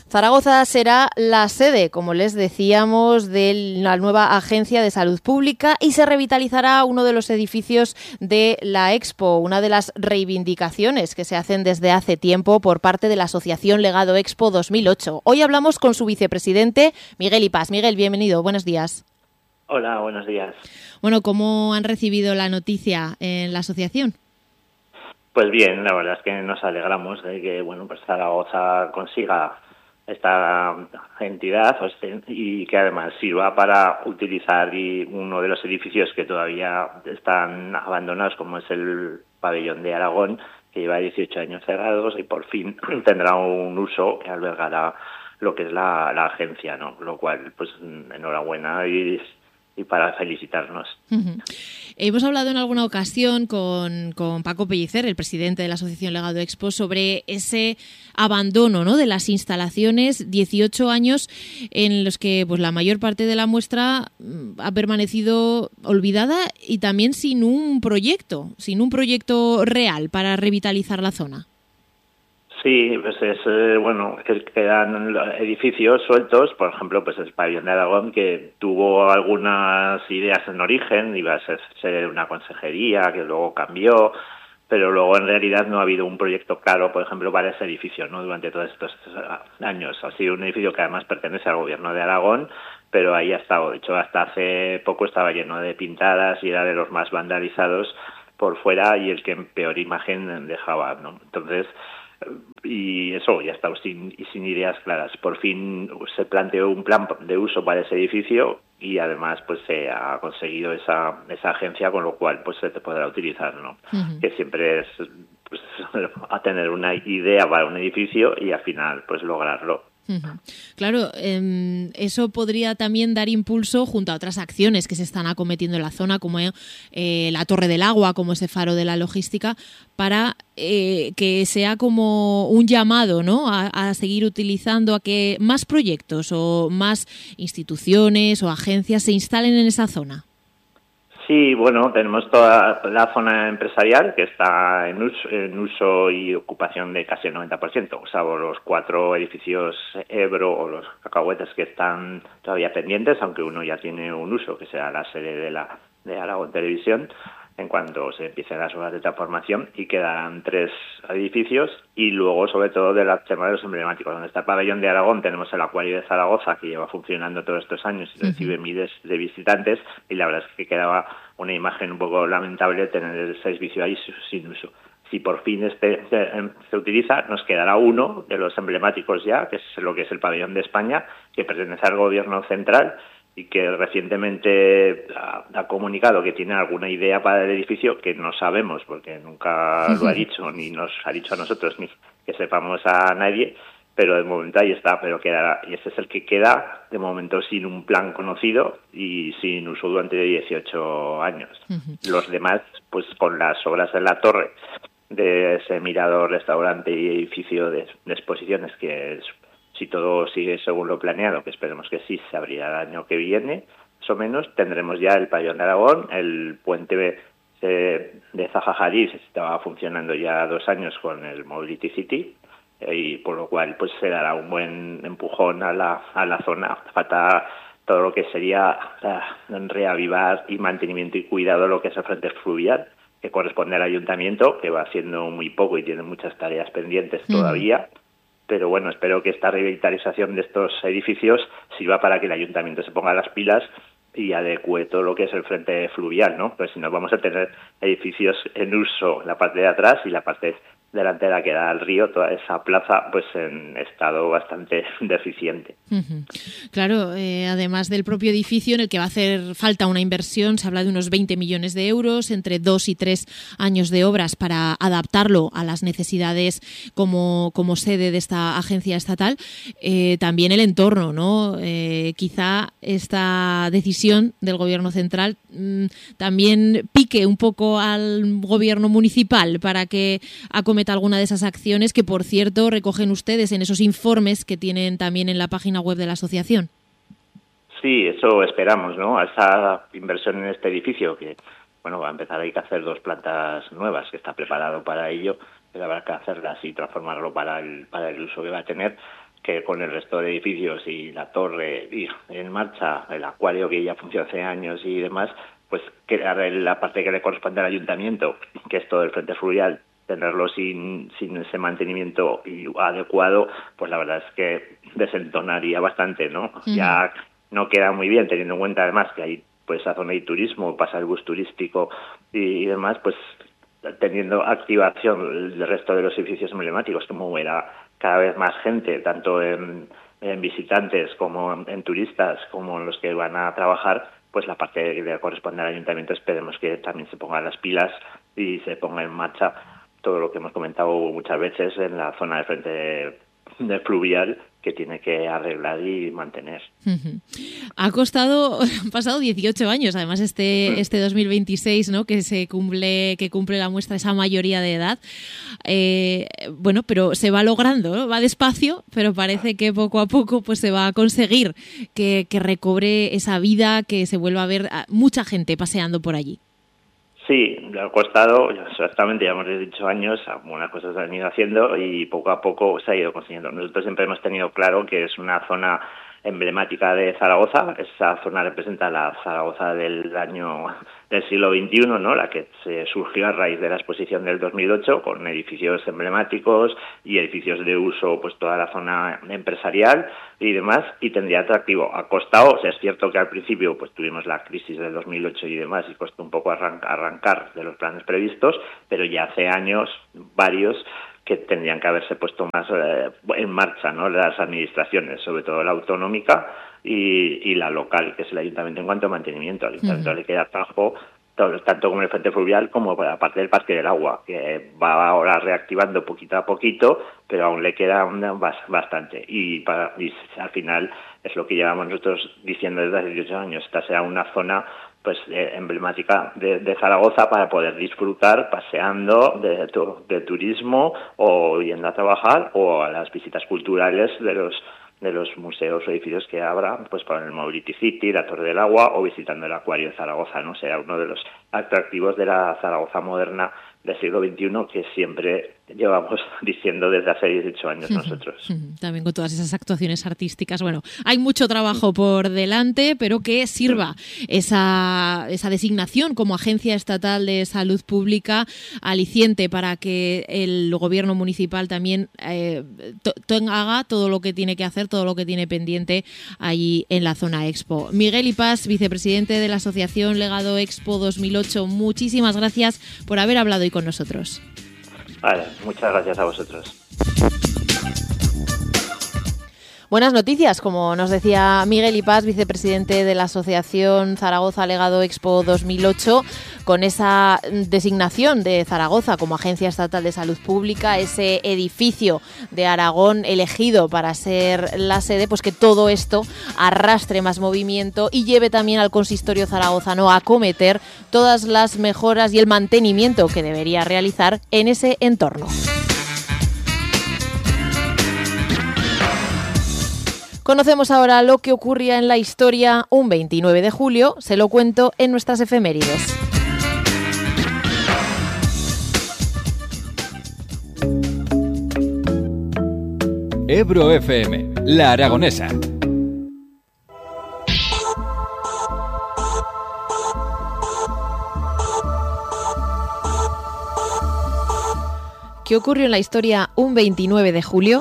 Zaragoza será la sede, como les decíamos, de la nueva Agencia de Salud Pública y se revitalizará uno de los edificios de la Expo, una de las reivindicaciones que se hacen desde hace tiempo por parte de la Asociación Legado Expo 2008. Hoy hablamos con su vicepresidente, Miguel Ipás. Miguel, bienvenido, buenos días. Hola, buenos días. Bueno, ¿cómo han recibido la noticia en la asociación? Pues bien, la verdad es que nos alegramos de que pues Zaragoza consiga esta entidad y que además sirva para utilizar uno de los edificios que todavía están abandonados, como es el pabellón de Aragón, que lleva 18 años cerrados y por fin tendrá un uso que albergará lo que es la agencia, ¿no? Lo cual, pues enhorabuena y para felicitarnos. Uh-huh. Hemos hablado en alguna ocasión con Paco Pellicer, el presidente de la Asociación Legado Expo, sobre ese abandono, ¿no?, de las instalaciones, 18 años en los que pues la mayor parte de la muestra ha permanecido olvidada y también sin un proyecto real para revitalizar la zona. Sí, pues que quedan edificios sueltos, por ejemplo, pues el pabellón de Aragón, que tuvo algunas ideas en origen, iba a ser una consejería, que luego cambió, pero luego en realidad no ha habido un proyecto claro, por ejemplo, para ese edificio, ¿no? Durante todos estos años. Ha sido un edificio que además pertenece al gobierno de Aragón, pero ahí ha estado. De hecho, hasta hace poco estaba lleno de pintadas y era de los más vandalizados por fuera y el que en peor imagen dejaba, ¿no? Entonces, y eso ya estamos sin ideas claras. Por fin se planteó un plan de uso para ese edificio y además pues se ha conseguido esa agencia, con lo cual pues se te podrá utilizar, ¿no? Uh-huh. Que siempre es pues a tener una idea para un edificio y al final pues lograrlo. Uh-huh. Claro, eso podría también dar impulso junto a otras acciones que se están acometiendo en la zona, como la Torre del Agua, como ese faro de la logística, para que sea como un llamado, ¿no?, a seguir utilizando, a que más proyectos o más instituciones o agencias se instalen en esa zona. Sí, bueno, tenemos toda la zona empresarial que está en uso y ocupación de casi el 90%, salvo los 4 edificios Ebro o los cacahuetes que están todavía pendientes, aunque uno ya tiene un uso, que será la sede de Aragón Televisión, en cuanto se empiecen las obras de transformación, y quedarán 3 edificios, y luego sobre todo de la tema de los emblemáticos. Donde está el pabellón de Aragón tenemos el acuario de Zaragoza, que lleva funcionando todos estos años y recibe miles de visitantes, y la verdad es que quedaba una imagen un poco lamentable tener el servicio ahí sin uso. Si por fin se utiliza, nos quedará uno de los emblemáticos ya, que es lo que es el pabellón de España, que pertenece al gobierno central y que recientemente ha comunicado que tiene alguna idea para el edificio, que no sabemos, porque nunca lo ha dicho, ni nos ha dicho a nosotros, ni que sepamos a nadie, pero de momento ahí está, pero quedará, y ese es el que queda de momento sin un plan conocido y sin uso durante 18 años. Uh-huh. Los demás, pues con las obras de la torre, de ese mirador, restaurante y edificio de exposiciones, que si todo sigue según lo planeado, que esperemos que sí, se abrirá el año que viene, más o menos, tendremos ya el pabellón de Aragón, el puente de Zaha Hadid estaba funcionando ya 2 años con el Mobility City, y por lo cual pues se dará un buen empujón a la zona. Falta todo lo que sería reavivar y mantenimiento y cuidado de lo que es el frente fluvial, que corresponde al ayuntamiento, que va haciendo muy poco y tiene muchas tareas pendientes todavía. Pero bueno, espero que esta revitalización de estos edificios sirva para que el ayuntamiento se ponga las pilas y adecue todo lo que es el frente fluvial, ¿no? Pues si no, vamos a tener edificios en uso la parte de atrás y la parte delantera que da al río, toda esa plaza pues en estado bastante deficiente. Uh-huh. Claro, además del propio edificio en el que va a hacer falta una inversión, se habla de unos 20 millones de euros, entre 2 y 3 años de obras para adaptarlo a las necesidades como sede de esta agencia estatal. También el entorno, ¿no? Quizá esta decisión del gobierno central también pique un poco al gobierno municipal para que acometa alguna de esas acciones que, por cierto, recogen ustedes en esos informes que tienen también en la página web de la asociación. Sí, eso esperamos, ¿no? A esa inversión en este edificio, que bueno, va a empezar, hay que hacer 2 plantas nuevas, que está preparado para ello, pero habrá que hacerlas y transformarlo para el uso que va a tener, que con el resto de edificios y la torre y en marcha, el acuario que ya funciona hace años y demás, pues crear la parte que le corresponde al ayuntamiento, que es todo el frente fluvial, tenerlo sin ese mantenimiento adecuado, pues la verdad es que desentonaría bastante, ¿no? Ya no queda muy bien, teniendo en cuenta además que hay pues esa zona de turismo, pasa el bus turístico y demás, pues teniendo activación el resto de los edificios emblemáticos, como era cada vez más gente, tanto en visitantes como en turistas, como en los que van a trabajar, pues la parte que le corresponde al ayuntamiento esperemos que también se pongan las pilas y se ponga en marcha todo lo que hemos comentado muchas veces en la zona de frente de fluvial, que tiene que arreglar y mantener. Han pasado 18 años, además este 2026, ¿no? que cumple la muestra esa mayoría de edad. Bueno, pero se va logrando, ¿no? Va despacio, pero parece que poco a poco pues se va a conseguir que recobre esa vida, que se vuelva a ver a mucha gente paseando por allí. Sí, le ha costado, exactamente, ya hemos dicho años, algunas cosas se han ido haciendo y poco a poco se ha ido consiguiendo. Nosotros siempre hemos tenido claro que es una zona emblemática de Zaragoza. Esa zona representa la Zaragoza del siglo XXI, ¿no? La que se surgió a raíz de la exposición del 2008, con edificios emblemáticos y edificios de uso, pues toda la zona empresarial y demás, y tendría atractivo. Ha costado, o sea, es cierto que al principio pues tuvimos la crisis del 2008 y demás, y costó un poco arrancar de los planes previstos, pero ya hace años, varios, que tendrían que haberse puesto más en marcha, ¿no? Las administraciones, sobre todo la autonómica y la local, que es el ayuntamiento en cuanto a mantenimiento. Al ayuntamiento le queda trabajo tanto como el frente fluvial como por la parte del Parque del Agua, que va ahora reactivando poquito a poquito, pero aún le queda bastante. Y al final es lo que llevamos nosotros diciendo desde hace 18 años, esta sea una zona pues emblemática de Zaragoza para poder disfrutar paseando de turismo o yendo a trabajar o a las visitas culturales de los museos o edificios que habrá, pues para el Mobility City, la Torre del Agua o visitando el acuario de Zaragoza, ¿no? Será uno de los atractivos de la Zaragoza moderna del siglo XXI que siempre llevamos diciendo desde hace 18 años nosotros. También con todas esas actuaciones artísticas. Bueno, hay mucho trabajo por delante, pero que sirva esa designación como Agencia Estatal de Salud Pública aliciente para que el gobierno municipal también haga todo lo que tiene que hacer, todo lo que tiene pendiente allí en la zona Expo. Miguel Ipás, vicepresidente de la Asociación Legado Expo 2008, muchísimas gracias por haber hablado hoy con nosotros. Vale, muchas gracias a vosotros. Buenas noticias, como nos decía Miguel Ipás, vicepresidente de la Asociación Zaragoza Legado Expo 2008, con esa designación de Zaragoza como Agencia Estatal de Salud Pública, ese edificio de Aragón elegido para ser la sede, pues que todo esto arrastre más movimiento y lleve también al consistorio zaragozano a acometer todas las mejoras y el mantenimiento que debería realizar en ese entorno. Conocemos ahora lo que ocurría en la historia un 29 de julio, se lo cuento en nuestras efemérides. Ebro FM, La Aragonesa. ¿Qué ocurrió en la historia un 29 de julio?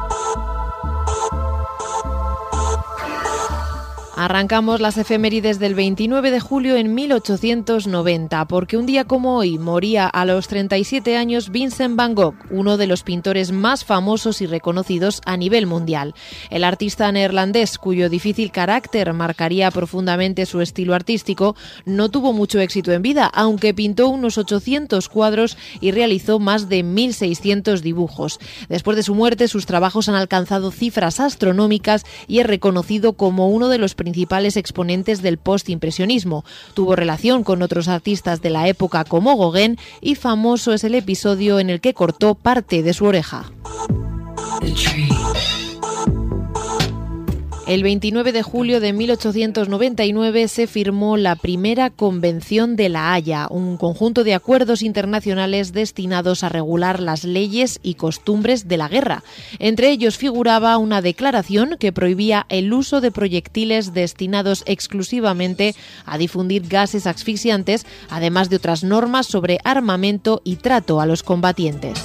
Arrancamos las efemérides del 29 de julio en 1890, porque un día como hoy moría a los 37 años Vincent Van Gogh, uno de los pintores más famosos y reconocidos a nivel mundial. El artista neerlandés, cuyo difícil carácter marcaría profundamente su estilo artístico, no tuvo mucho éxito en vida, aunque pintó unos 800 cuadros y realizó más de 1.600 dibujos. Después de su muerte, sus trabajos han alcanzado cifras astronómicas y es reconocido como uno de los principales exponentes del postimpresionismo. Tuvo relación con otros artistas de la época como Gauguin y famoso es el episodio en el que cortó parte de su oreja. El 29 de julio de 1899 se firmó la primera Convención de La Haya, un conjunto de acuerdos internacionales destinados a regular las leyes y costumbres de la guerra. Entre ellos figuraba una declaración que prohibía el uso de proyectiles destinados exclusivamente a difundir gases asfixiantes, además de otras normas sobre armamento y trato a los combatientes.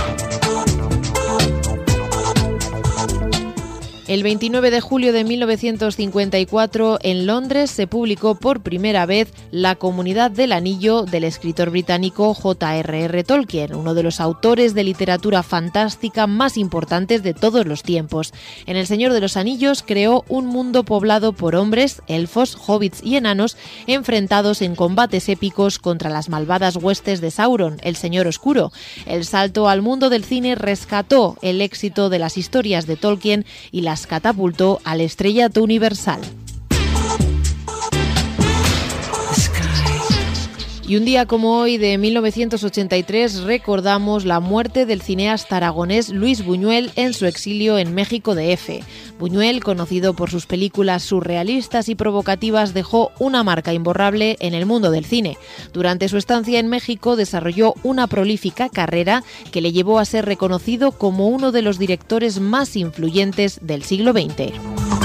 El 29 de julio de 1954, en Londres, se publicó por primera vez La Comunidad del Anillo del escritor británico J.R.R. Tolkien, uno de los autores de literatura fantástica más importantes de todos los tiempos. En El Señor de los Anillos creó un mundo poblado por hombres, elfos, hobbits y enanos, enfrentados en combates épicos contra las malvadas huestes de Sauron, el Señor Oscuro. El salto al mundo del cine rescató el éxito de las historias de Tolkien y las catapultó al estrellato universal. Y un día como hoy de 1983 recordamos la muerte del cineasta aragonés Luis Buñuel en su exilio en México DF. Buñuel, conocido por sus películas surrealistas y provocativas, dejó una marca imborrable en el mundo del cine. Durante su estancia en México desarrolló una prolífica carrera que le llevó a ser reconocido como uno de los directores más influyentes del siglo XX.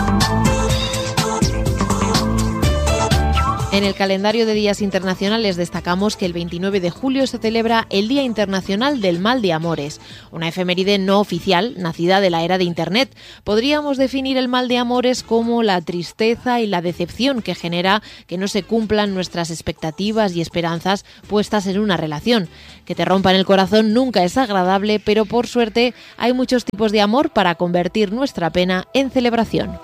En el calendario de días internacionales destacamos que el 29 de julio se celebra el Día Internacional del Mal de Amores, una efeméride no oficial nacida de la era de Internet. Podríamos definir el mal de amores como la tristeza y la decepción que genera que no se cumplan nuestras expectativas y esperanzas puestas en una relación. Que te rompan el corazón nunca es agradable, pero por suerte hay muchos tipos de amor para convertir nuestra pena en celebración.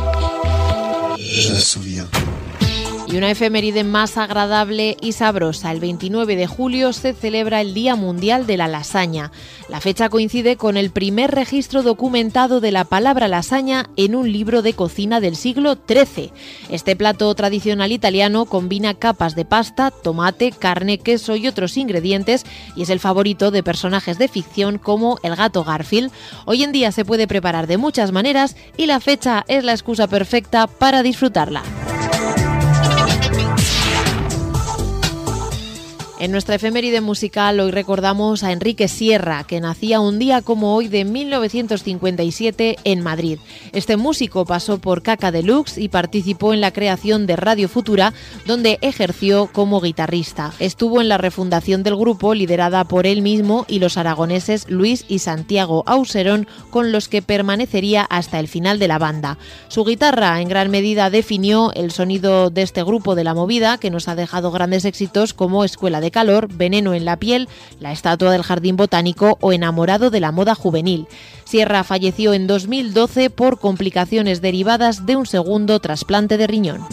Y una efeméride más agradable y sabrosa. El 29 de julio se celebra el Día Mundial de la Lasaña. La fecha coincide con el primer registro documentado de la palabra lasaña en un libro de cocina del siglo XIII. Este plato tradicional italiano combina capas de pasta, tomate, carne, queso y otros ingredientes y es el favorito de personajes de ficción como el gato Garfield. Hoy en día se puede preparar de muchas maneras y la fecha es la excusa perfecta para disfrutarla. En nuestra efeméride musical hoy recordamos a Enrique Sierra, que nacía un día como hoy de 1957 en Madrid. Este músico pasó por Caca Deluxe y participó en la creación de Radio Futura, donde ejerció como guitarrista. Estuvo en la refundación del grupo, liderada por él mismo y los aragoneses Luis y Santiago Auserón, con los que permanecería hasta el final de la banda. Su guitarra en gran medida definió el sonido de este grupo de la movida, que nos ha dejado grandes éxitos como Escuela de Calor, Veneno en la piel, La estatua del Jardín Botánico o Enamorado de la moda juvenil. Sierra falleció en 2012 por complicaciones derivadas de un segundo trasplante de riñón.